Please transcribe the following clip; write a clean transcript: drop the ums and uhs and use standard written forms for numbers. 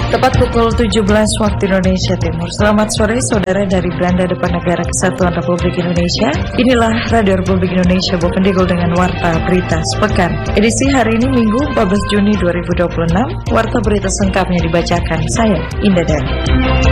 Tepat pukul 17 waktu Indonesia Timur. Selamat sore saudara dari Belanda Depan Negara Kesatuan Republik Indonesia. Inilah Radio Republik Indonesia Bovendigul dengan Warta Berita Sepekan. Edisi hari ini Minggu 14 Juni 2026. Warta Berita selengkapnya dibacakan saya, Indah Dani.